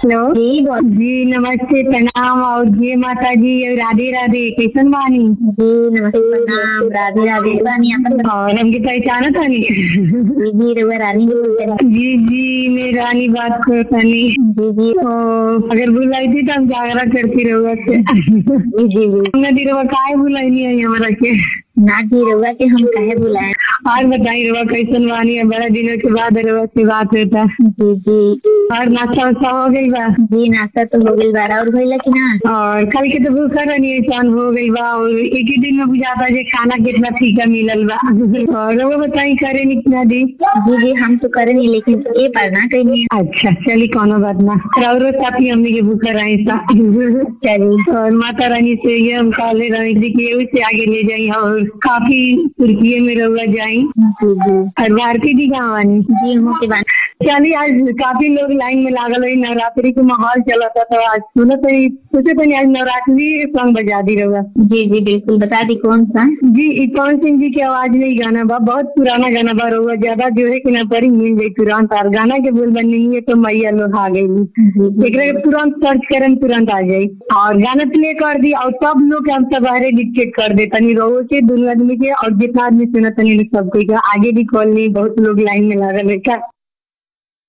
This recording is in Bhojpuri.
हेलो जी बोल। जी, नमस्ते, प्रणाम और जय माता जी और राधे राधे। कैसन बानी? जी नमस्ते प्रणाम, राधे राधे। रानी अपन बताओ। और हमके पहचाना तानी? जी जी रउआ रानी जी बोलते हैं। जी जी, मैं रानी बात कर तानी। जी जी अगर बुलाई थी तो हम जागरा करती रहुआ के। जी जी जी। नदी रहुआ काहे बुलाई नहीं है हमारा के? ना जी रउआ के हम काहे बुलाए। और बताई रहुआ कैसन बानी है? बड़ा दिनों के बाद रहुआ से बात होता। जी जी और नाश्ता वास्ता हो गई बा? जी नाश्ता तो हो गई बारा और भइला कि ना। और कल के तो भूखा रहनी इंसान हो गई बा और एक ही दिन में बुझाता जे खाना कितना फीका मिलल बा। और रहुआ बताई करे नहीं कितना दी? जी जी हम तो करे नहीं लेकिन ये बार ना कहीं। अच्छा चली कोनो बात ना। रउरो साथी हमनी के भूखा रही सा। चलिए। और माता रानी से ये हम काले रही थी कि यही से आगे ले जाई और काफी तुर्किये में रहुआ जाई। जी जी और भारती जी कहाँ बानी? जी मुँह के बात। चलिए आज काफी लोग लाइन में लागल है, नवरात्रि के माहौल चला था तो आज सुनो तो सोचे तो आज नवरात्रि सॉन्ग बजा दी रहुआ। जी जी बिल्कुल बता दी कौन सा। जी पवन सिंह जी की आवाज में ही गाना बा, बहुत पुराना गाना बा। रहुआ ज्यादा जो है कि ना परी मिल गई तुरंत और गाना के बोल बनी है तो मैया लोग आ गई। एक तुरंत सर्च करें तुरंत आ जाये और गाना प्ले कर दी और सब लोग हम सब बाहर डिक्टेट कर दे तनी रहो के दोनों आदमी के और जितना आदमी सुना तनी सबको आगे भी कॉल नहीं, बहुत लोग लाइन में लागल है क्या।